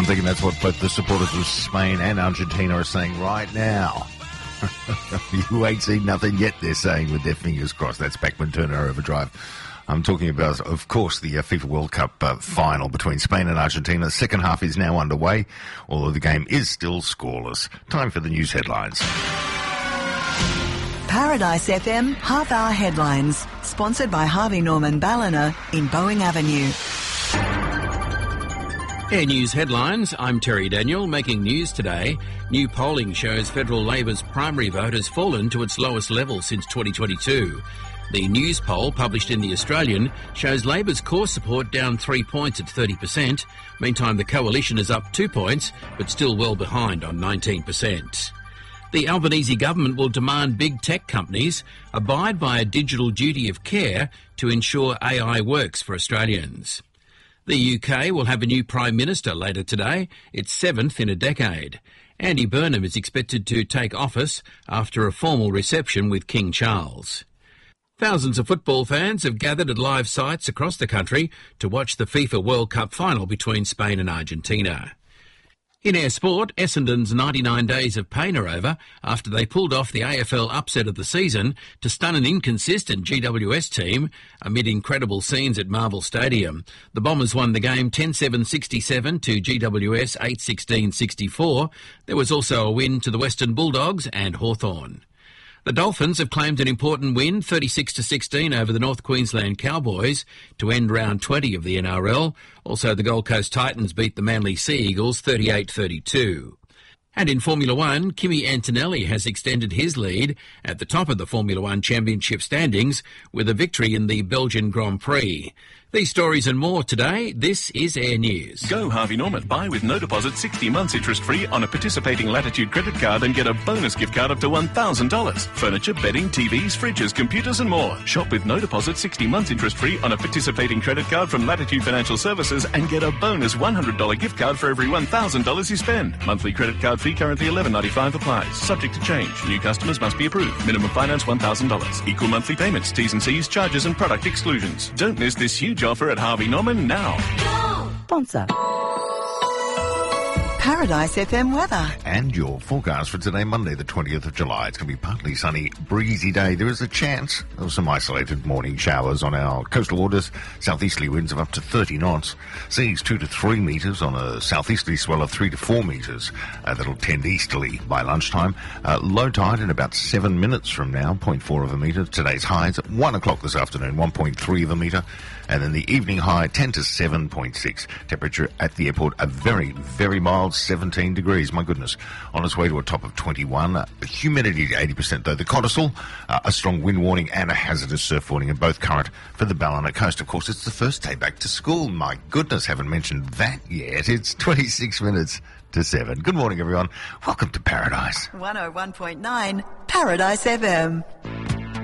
I'm thinking that's what both the supporters of Spain and Argentina are saying right now. You ain't seen nothing yet, they're saying with their fingers crossed. That's Bachman Turner Overdrive. I'm talking about, of course, the FIFA World Cup final between Spain and Argentina. The second half is now underway, although the game is still scoreless. Time for the news headlines. Paradise FM half-hour headlines, sponsored by Harvey Norman Ballina in Boeing Avenue. Air News headlines. I'm Terry Daniel, making news today. New polling shows Federal Labor's primary vote has fallen to its lowest level since 2022. The news poll, published in The Australian, shows Labor's core support down 3 points at 30%. Meantime, the coalition is up 2 points, but still well behind on 19%. The Albanese government will demand big tech companies abide by a digital duty of care to ensure AI works for Australians. The UK will have a new Prime Minister later today, its seventh in a decade. Andy Burnham is expected to take office after a formal reception with King Charles. Thousands of football fans have gathered at live sites across the country to watch the FIFA World Cup final between Spain and Argentina. In air sport, Essendon's 99 days of pain are over after they pulled off the AFL upset of the season to stun an inconsistent GWS team amid incredible scenes at Marvel Stadium. The Bombers won the game 10-7-67 to GWS 8-16-64. There was also a win to the Western Bulldogs and Hawthorn. The Dolphins have claimed an important win, 36-16 over the North Queensland Cowboys to end round 20 of the NRL. Also, the Gold Coast Titans beat the Manly Sea Eagles 38-32. And in Formula One, Kimi Antonelli has extended his lead at the top of the Formula One Championship standings with a victory in the Belgian Grand Prix. These stories and more today. This is Air News. Go Harvey Norman. Buy with no deposit 60 months interest-free on a participating Latitude credit card and get a bonus gift card up to $1,000. Furniture, bedding, TVs, fridges, computers and more. Shop with no deposit 60 months interest-free on a participating credit card from Latitude Financial Services and get a bonus $100 gift card for every $1,000 you spend. Monthly credit card fee currently $11.95 applies. Subject to change. New customers must be approved. Minimum finance $1,000. Equal monthly payments. T's and C's, charges and product exclusions. Don't miss this huge offer at Harvey Norman now. Sponsor. Paradise FM weather. And your forecast for today, Monday, the 20th of July. It's going to be partly sunny, breezy day. There is a chance of some isolated morning showers on our coastal waters. Southeasterly winds of up to 30 knots. Seas 2 to 3 metres on a southeasterly swell of 3 to 4 metres. That'll tend easterly by lunchtime. Low tide in about 7 minutes from now, 0.4 of a metre. Today's highs at 1 o'clock this afternoon, 1.3 of a metre. And then the evening high, 10 to 7.6. Temperature at the airport, a very, very mild 17 degrees. My goodness. On its way to a top of 21. Humidity to 80%, though. The Cottesloe, a strong wind warning and a hazardous surf warning, and both current for the Ballina coast. Of course, it's the first day back to school. My goodness, haven't mentioned that yet. It's 26 minutes to 7. Good morning, everyone. Welcome to Paradise. 101.9 Paradise FM.